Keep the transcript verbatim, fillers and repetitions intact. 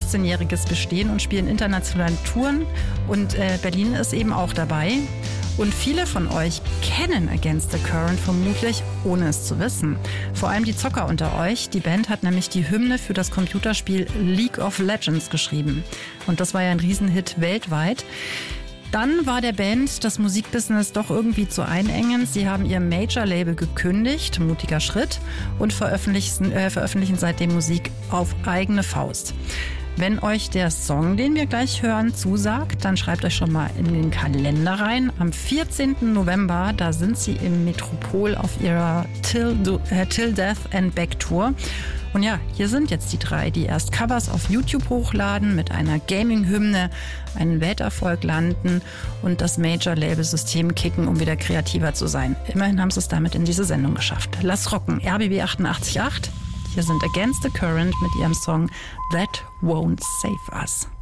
fünfzehnjähriges Bestehen und spielen internationale Touren. Und äh, Berlin ist eben auch dabei. Und viele von euch kennen Against the Current vermutlich, ohne es zu wissen. Vor allem die Zocker unter euch. Die Band hat nämlich die Hymne für das Computerspiel League of Legends geschrieben. Und das war ja ein Riesenhit weltweit. Dann war der Band das Musikbusiness doch irgendwie zu einengend. Sie haben ihr Major-Label gekündigt, mutiger Schritt, und veröffentlichen, äh, veröffentlichen seitdem Musik auf eigene Faust. Wenn euch der Song, den wir gleich hören, zusagt, dann schreibt euch schon mal in den Kalender rein. Am vierzehnten November, da sind sie im Metropol auf ihrer Till, äh, Till Death and Back Tour. Und ja, hier sind jetzt die drei, die erst Covers auf YouTube hochladen, mit einer Gaming-Hymne einen Welterfolg landen und das Major-Label-System kicken, um wieder kreativer zu sein. Immerhin haben sie es damit in diese Sendung geschafft. Lass rocken, R B B achtundachtzig Komma acht. Hier sind Against the Current mit ihrem Song That Won't Save Us.